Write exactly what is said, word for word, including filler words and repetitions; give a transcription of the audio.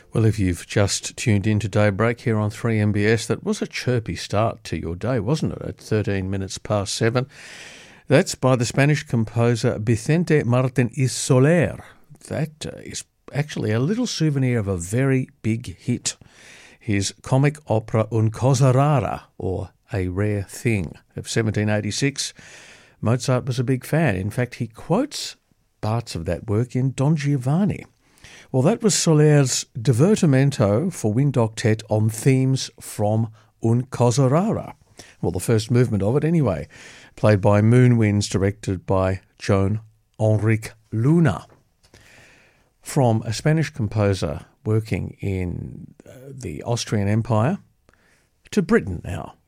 Well, if you've just tuned in to Daybreak here on three M B S, that was a chirpy start to your day, wasn't it, at thirteen minutes past seven? That's by the Spanish composer Vicente Martin y Soler. That uh, is actually a little souvenir of a very big hit, his comic opera Un Cosa Rara, or A Rare Thing, of seventeen eighty-six. Mozart was a big fan. In fact, he quotes parts of that work in Don Giovanni. Well, that was Soler's Divertimento for wind octet on themes from Un Cosa Rara. Well, the first movement of it anyway, played by Moonwinds, directed by Joan Enrique Luna. From a Spanish composer working in uh, the Austrian Empire to Britain now.